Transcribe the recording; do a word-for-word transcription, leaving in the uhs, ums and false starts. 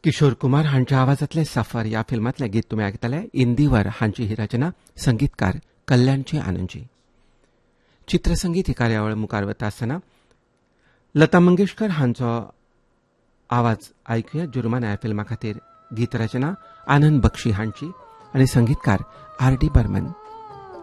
किशोर कुमार हांच्या आवाजातले सफर ह्या फिल्मातले गीत तुम्ही आयकतले. इंदिवर हांची ही रचना, संगीतकार कल्याणची आनंदजी. चित्रसंगीत ही कार्यावळ मुखार वता आसतना लता मंगेशकर हांचो आवाज आयकुया. जुर्माना ह्या फिल्मा खातीर गीत रचना आनंद बक्षी हांची आनी संगीतकार आर डी बर्मन.